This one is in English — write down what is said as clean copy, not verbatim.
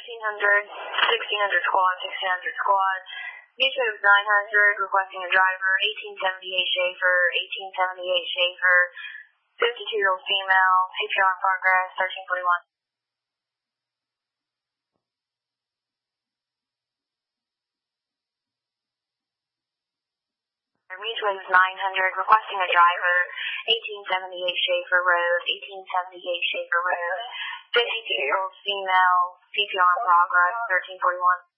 1600 squad, 1600 squad. Mutual 900, requesting a driver, 1878 Schaefer, 1878 Schaefer, 52-year-old female, CPR in progress, 1341. Mutual 900, requesting a driver, 1878 Schaefer Road, 1878 Schaefer Road, 52-year-old female, CPR in progress, 1341.